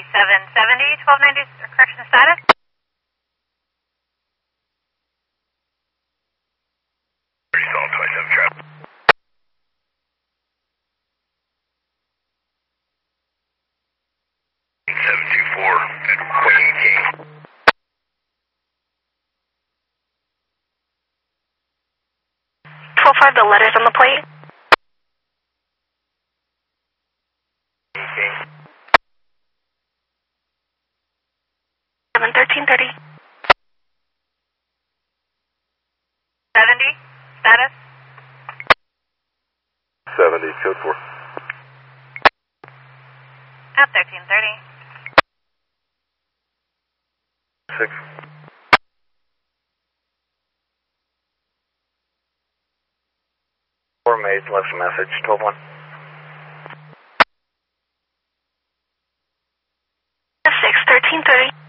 770, 1290, correction status. Stall 27 traffic. at Queen King. 12-5, the letters on the plate. King. 71330. 70, status. 70, code 4. At 1330. 6. Four maids left a message, 12-1. F6, 1330.